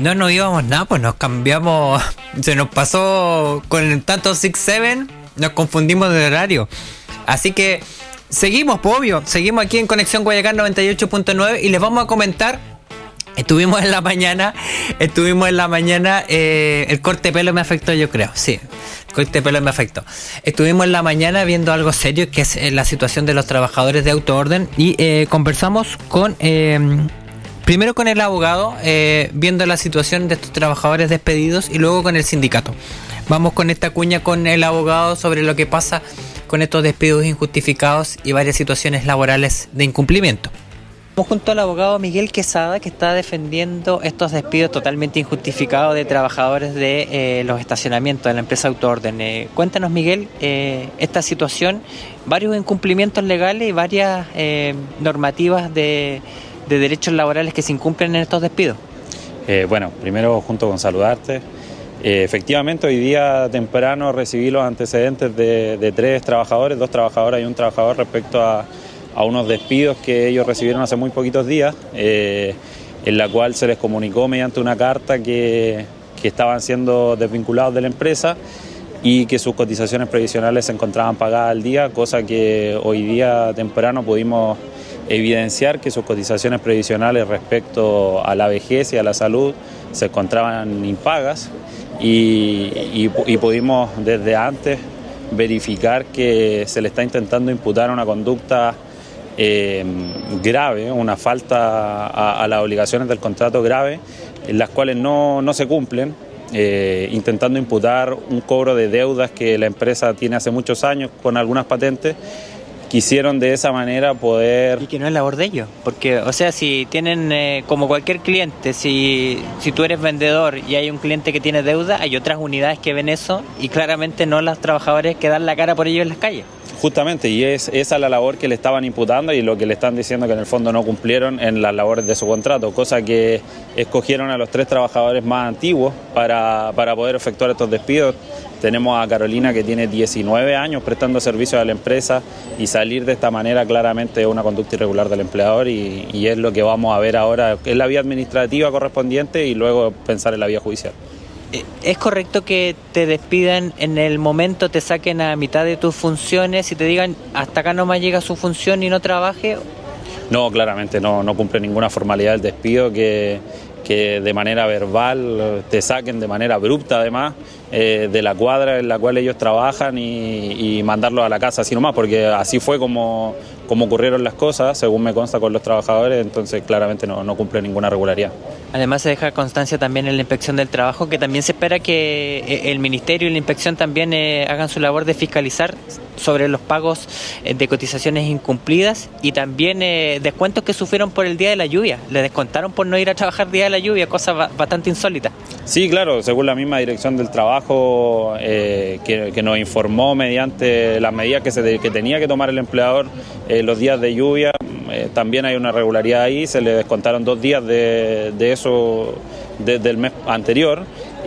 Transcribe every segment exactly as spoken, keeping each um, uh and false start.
No nos íbamos nada, pues nos cambiamos, se nos pasó con el tanto seis siete, nos confundimos de horario. Así que seguimos, pues, obvio, seguimos aquí en Conexión Guayacán noventa y ocho punto nueve y les vamos a comentar. Estuvimos en la mañana, estuvimos en la mañana, eh, el corte de pelo me afectó, yo creo, sí, el corte de pelo me afectó. Estuvimos en la mañana viendo algo serio, que es eh, la situación de los trabajadores de autoorden, y eh, conversamos con, eh, primero con el abogado, eh, viendo la situación de estos trabajadores despedidos, y luego con el sindicato. Vamos con esta cuña con el abogado sobre lo que pasa con estos despidos injustificados y varias situaciones laborales de incumplimiento. Estamos junto al abogado Miguel Quesada, que está defendiendo estos despidos totalmente injustificados de trabajadores de eh, los estacionamientos de la empresa Autoorden. Eh, cuéntanos, Miguel, eh, esta situación, varios incumplimientos legales y varias eh, normativas de, de derechos laborales que se incumplen en estos despidos. Eh, bueno, primero junto con saludarte. Eh, efectivamente, hoy día temprano recibí los antecedentes de, de tres trabajadores, dos trabajadoras y un trabajador respecto a a unos despidos que ellos recibieron hace muy poquitos días, eh, en la cual se les comunicó mediante una carta que, que estaban siendo desvinculados de la empresa y que sus cotizaciones previsionales se encontraban pagadas al día, cosa que hoy día temprano pudimos evidenciar que sus cotizaciones previsionales respecto a la vejez y a la salud se encontraban impagas y, y, y pudimos desde antes verificar que se le está intentando imputar una conducta Eh, grave, una falta a, a las obligaciones del contrato grave, en las cuales no, no se cumplen, eh, intentando imputar un cobro de deudas que la empresa tiene hace muchos años con algunas patentes. Quisieron de esa manera poder... Y que no es labor de ellos, porque, o sea, si tienen, eh, como cualquier cliente, si, si tú eres vendedor y hay un cliente que tiene deuda, hay otras unidades que ven eso y claramente no los trabajadores que dan la cara por ellos en las calles. Justamente, y es esa la labor que le estaban imputando y lo que le están diciendo que en el fondo no cumplieron en las labores de su contrato, cosa que escogieron a los tres trabajadores más antiguos para, para poder efectuar estos despidos. Tenemos a Carolina, que tiene diecinueve años prestando servicios a la empresa, y salir de esta manera claramente es una conducta irregular del empleador y, y es lo que vamos a ver ahora en la vía administrativa correspondiente y luego pensar en la vía judicial. ¿Es correcto que te despidan en el momento, te saquen a mitad de tus funciones y te digan hasta acá nomás llega su función y no trabaje? No, claramente no, no cumple ninguna formalidad el despido, que, que de manera verbal te saquen de manera abrupta además eh, de la cuadra en la cual ellos trabajan y, y mandarlos a la casa así nomás, porque así fue como, como ocurrieron las cosas, según me consta con los trabajadores, entonces claramente no, no cumple ninguna regularidad. Además se deja constancia también en la Inspección del Trabajo, que también se espera que el Ministerio y la Inspección también eh, hagan su labor de fiscalizar sobre los pagos eh, de cotizaciones incumplidas y también eh, descuentos que sufrieron por el día de la lluvia. Le descontaron por no ir a trabajar día de la lluvia, cosa ba- bastante insólita. Sí, claro, según la misma Dirección del Trabajo eh, que, que nos informó mediante las medidas que, se, que tenía que tomar el empleador eh, los días de lluvia, eh, también hay una irregularidad ahí, se le descontaron dos días de, de eso de, del mes anterior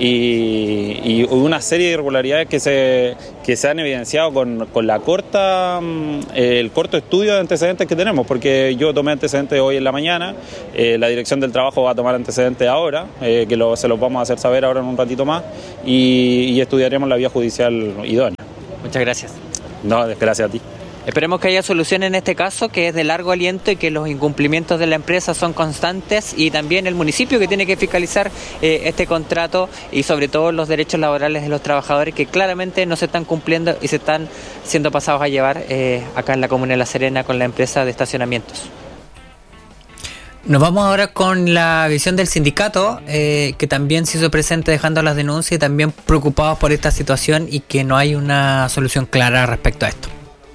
y, y una serie de irregularidades que se, que se han evidenciado con, con la corta, eh, el corto estudio de antecedentes que tenemos, porque yo tomé antecedentes hoy en la mañana, eh, la Dirección del Trabajo va a tomar antecedentes ahora, eh, que lo, se los vamos a hacer saber ahora en un ratito más y, y estudiaremos la vía judicial idónea. Muchas gracias. No, gracias a ti. Esperemos que haya solución en este caso, que es de largo aliento y que los incumplimientos de la empresa son constantes, y también el municipio, que tiene que fiscalizar eh, este contrato y sobre todo los derechos laborales de los trabajadores, que claramente no se están cumpliendo y se están siendo pasados a llevar eh, acá en la comuna de La Serena con la empresa de estacionamientos. Nos vamos ahora con la visión del sindicato, eh, que también se hizo presente dejando las denuncias y también preocupados por esta situación y que no hay una solución clara respecto a esto.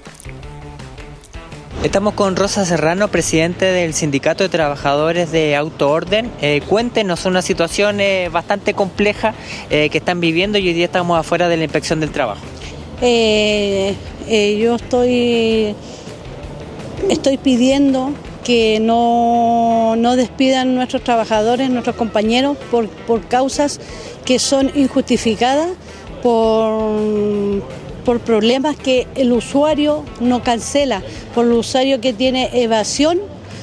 Estamos con Rosa Serrano, presidente del Sindicato de Trabajadores de Autoorden. Eh, cuéntenos una situación eh, bastante compleja eh, que están viviendo y hoy día estamos afuera de la Inspección del Trabajo. Eh, eh, yo estoy, estoy pidiendo que no, no despidan nuestros trabajadores, nuestros compañeros, por, por causas que son injustificadas, por... por problemas que el usuario no cancela, por el usuario que tiene evasión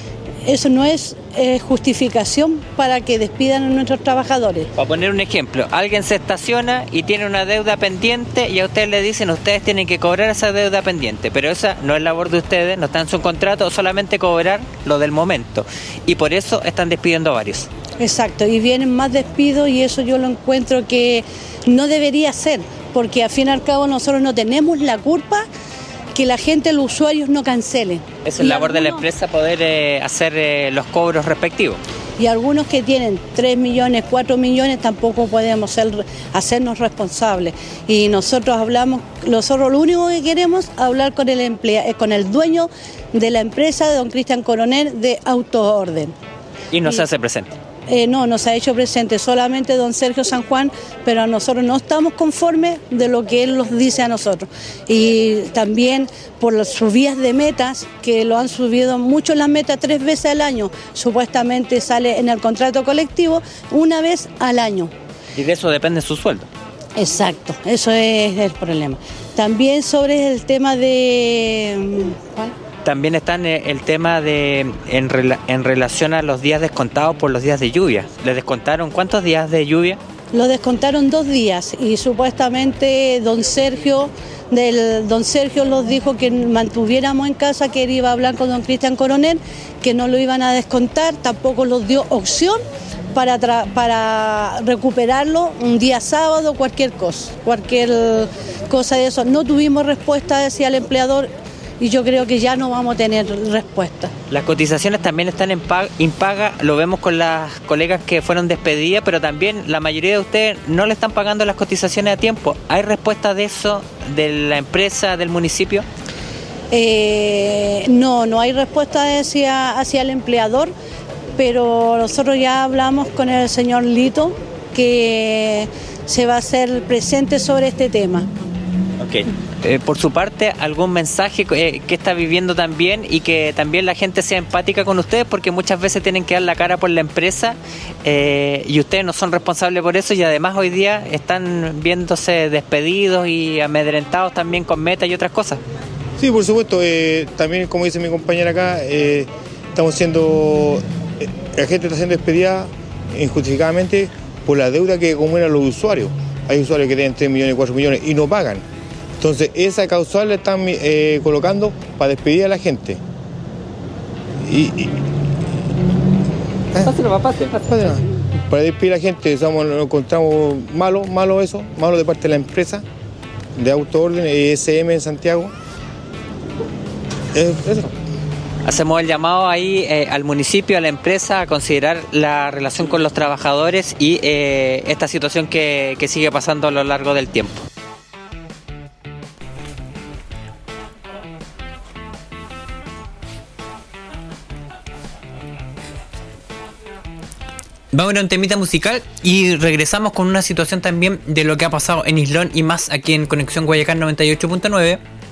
eso no es eh, justificación para que despidan a nuestros trabajadores. Para poner un ejemplo, alguien se estaciona y tiene una deuda pendiente y a ustedes le dicen, ustedes tienen que cobrar esa deuda pendiente, pero esa no es labor de ustedes, no está en su contrato, solamente cobrar lo del momento. Y por eso están despidiendo a varios. Exacto, y vienen más despidos y eso yo lo encuentro que no debería ser, porque al fin y al cabo nosotros no tenemos la culpa que la gente, los usuarios no cancelen. Es la labor de la empresa poder eh, hacer eh, los cobros respectivos. Y algunos que tienen tres millones, cuatro millones, tampoco podemos ser, hacernos responsables. Y nosotros hablamos, nosotros lo único que queremos es hablar con el emplea, con el dueño de la empresa, de don Cristian Coronel, de Autoorden. Y no y, se hace presente. Eh, no, nos ha hecho presente solamente don Sergio San Juan, pero a nosotros no estamos conformes de lo que él nos dice a nosotros. Y también por las subidas de metas, que lo han subido mucho las metas tres veces al año, supuestamente sale en el contrato colectivo una vez al año. Y de eso depende su sueldo. Exacto, eso es el problema. También sobre el tema de... ¿cuál? También está el tema de en, rela, en relación a los días descontados por los días de lluvia. ¿Les descontaron cuántos días de lluvia? Lo descontaron dos días y supuestamente don Sergio del don Sergio nos dijo que mantuviéramos en casa, que él iba a hablar con don Cristian Coronel, que no lo iban a descontar, tampoco nos dio opción para, tra- para recuperarlo un día sábado, cualquier cosa, cualquier cosa de eso. No tuvimos respuesta hacia el empleador. Y yo creo que ya no vamos a tener respuesta. Las cotizaciones también están en paga, impaga, lo vemos con las colegas que fueron despedidas, pero también la mayoría de ustedes no le están pagando las cotizaciones a tiempo. ¿Hay respuesta de eso, de la empresa, del municipio? Eh, no, no hay respuesta hacia, hacia el empleador, pero nosotros ya hablamos con el señor Lito, que se va a hacer presente sobre este tema. Ok. Eh, por su parte, ¿algún mensaje eh, que está viviendo también y que también la gente sea empática con ustedes? Porque muchas veces tienen que dar la cara por la empresa eh, y ustedes no son responsables por eso, y además hoy día están viéndose despedidos y amedrentados también con metas y otras cosas. Sí, por supuesto. Eh, también, como dice mi compañera acá, eh, estamos siendo, eh, la gente está siendo despedida injustificadamente por la deuda que acumulan los usuarios. Hay usuarios que tienen tres millones, cuatro millones y no pagan. Entonces, esa causal la están eh, colocando para despedir a la gente. Y, y, ¿eh? Pásalo, papá, pásalo. Para despedir a la gente, somos, nos encontramos malo, malo eso, malo de parte de la empresa, de Autoorden, E S M en Santiago. Eh, eso. Hacemos el llamado ahí eh, al municipio, a la empresa, a considerar la relación con los trabajadores y eh, esta situación que, que sigue pasando a lo largo del tiempo. Vamos a un temita musical y regresamos con una situación también de lo que ha pasado en Islón y más aquí en Conexión Guayacán noventa y ocho punto nueve.